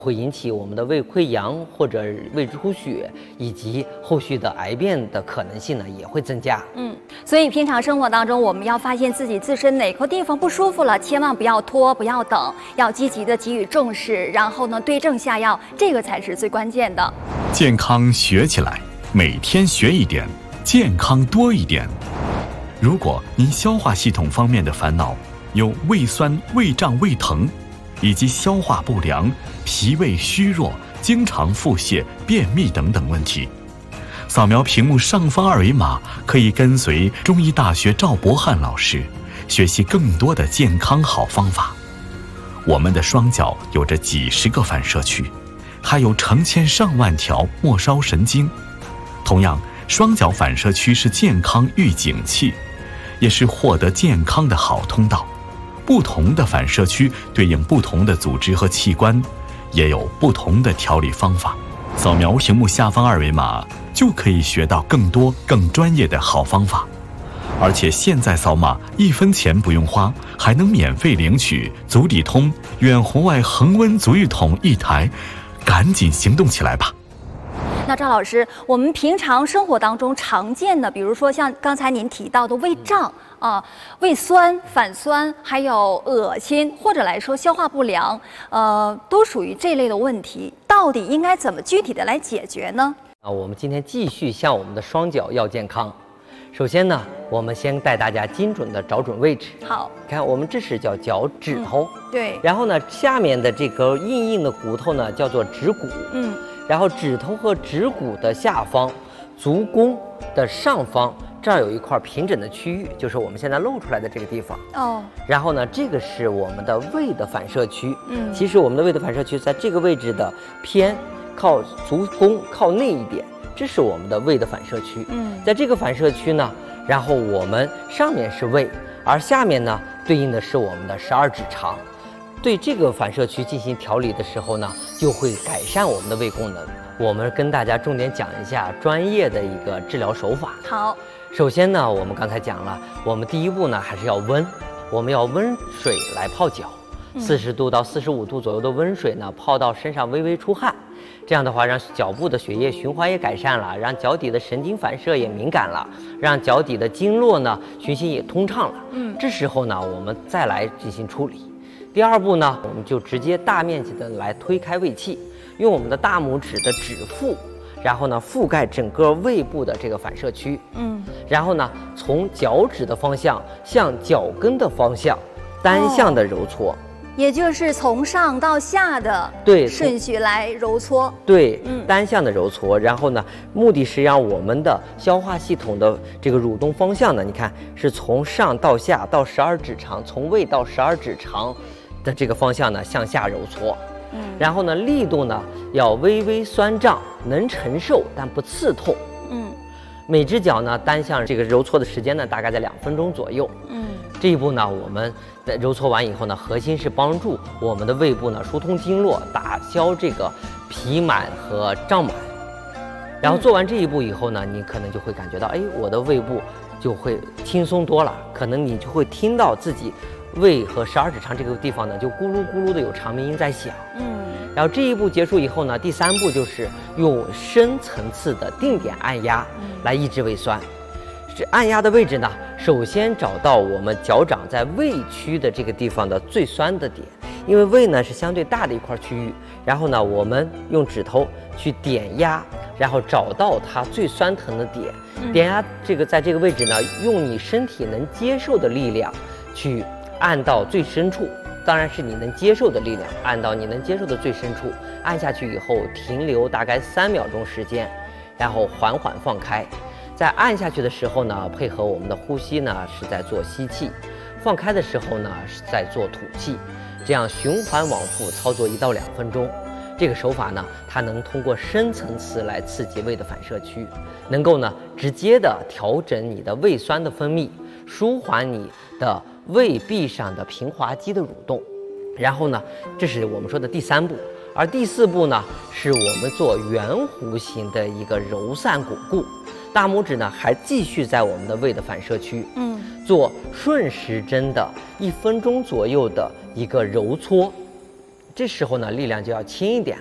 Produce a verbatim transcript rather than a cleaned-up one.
会引起我们的胃溃疡或者胃出血，以及后续的癌变的可能性呢也会增加。 嗯，所以平常生活当中，我们要发现自己自身哪个地方不舒服了，千万不要拖，不要等，要积极的给予重视，然后呢对症下药，这个才是最关键的。 健康学起来，每天学一点，健康多一点。如果您消化系统方面的烦恼，有胃酸、胃胀、胃疼，以及消化不良、脾胃虚弱、经常腹泻、便秘等等问题，扫描屏幕上方二维码，可以跟随中医大学赵博翰老师学习更多的健康好方法。我们的双脚有着几十个反射区，还有成千上万条末梢神经。同样，双脚反射区是健康预警器，也是获得健康的好通道。不同的反射区对应不同的组织和器官，也有不同的调理方法。扫描屏幕下方二维码，就可以学到更多更专业的好方法。而且现在扫码一分钱不用花，还能免费领取足底通远红外恒温足浴桶一台，赶紧行动起来吧！ 那赵老师，我们平常生活当中常见的，比如说像刚才您提到的胃胀啊、胃酸、反酸，还有恶心，或者来说消化不良，呃，都属于这类的问题。到底应该怎么具体的来解决呢？ 啊，我们今天继续向我们的双脚要健康。首先呢，我们先带大家精准的找准位置。 好， 看我们这是叫脚趾头， 嗯、对。 然后呢，下面的这个硬硬的骨头呢叫做趾骨， 嗯。 然后指头和指骨的下方，足弓的上方，这儿有一块平整的区域，就是我们现在露出来的这个地方。 哦。 然后呢，这个是我们的胃的反射区。 嗯。 其实我们的胃的反射区在这个位置的偏靠足弓靠内一点，这是我们的胃的反射区。 嗯。 在这个反射区呢，然后我们上面是胃，而下面呢对应的是我们的十二指肠。对这个反射区进行调理的时候呢，就会改善我们的胃功能。我们跟大家重点讲一下专业的一个治疗手法。 好， 首先呢，我们刚才讲了，我们第一步呢还是要温，我们要温水来泡脚，四十度到四十五度左右的温水呢，泡到身上微微出汗，这样的话让脚部的血液循环也改善了，让脚底的神经反射也敏感了，让脚底的经络呢循行也通畅了。嗯，这时候呢，我们再来进行处理。第二步呢，我们就直接大面积的来推开胃气，用我们的大拇指的指腹，然后呢覆盖整个胃部的这个反射区，嗯，然后呢从脚趾的方向向脚跟的方向单向的揉搓，哦、 也就是从上到下的对顺序来揉搓， 对，嗯，单向的揉搓，然后呢，目的是让我们的消化系统的这个蠕动方向呢，你看是从上到下到十二指肠，从胃到十二指肠的这个方向呢向下揉搓，嗯，然后呢力度呢要微微酸胀，能承受但不刺痛，嗯，每只脚呢单向这个揉搓的时间呢大概在两分钟左右，嗯，这一步呢我们在揉搓完以后呢，核心是帮助我们的胃部呢疏通经络，打消这个脾满和胀满，然后做完这一步以后呢，你可能就会感觉到，哎，我的胃部就会轻松多了，可能你就会听到自己胃和十二指肠这个地方呢，就咕噜咕噜的有长鸣音在响。嗯，然后这一步结束以后呢，第三步就是用深层次的定点按压来抑制胃酸。这按压的位置呢，首先找到我们脚掌在胃区的这个地方的最酸的点，因为胃呢是相对大的一块区域。然后呢，我们用指头去点压，然后找到它最酸疼的点。点压这个在这个位置呢，用你身体能接受的力量去按到最深处，当然是你能接受的力量，按到你能接受的最深处，按下去以后停留大概三秒钟时间，然后缓缓放开。在按下去的时候呢，配合我们的呼吸呢，是在做吸气；放开的时候呢，是在做吐气。这样循环往复操作一到两分钟。这个手法呢，它能通过深层次来刺激胃的反射区，能够呢直接的调整你的胃酸的分泌，舒缓你的胃壁上的平滑肌的蠕动。然后呢，这是我们说的第三步。而第四步呢，是我们做圆弧形的一个揉散巩固。大拇指呢还继续在我们的胃的反射区，嗯，做顺时针的一分钟左右的一个揉搓。 这时候呢力量就要轻一点